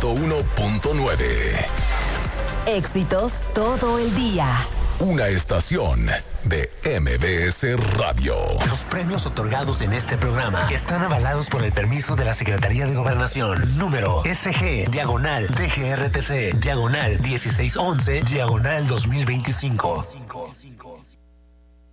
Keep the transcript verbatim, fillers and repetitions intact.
ciento uno punto nueve. Éxitos todo el día. Una estación de M B S Radio. Los premios otorgados en este programa están avalados por el permiso de la Secretaría de Gobernación. Número S G, diagonal, D G R T C, diagonal dieciséis once, diagonal dos mil veinticinco.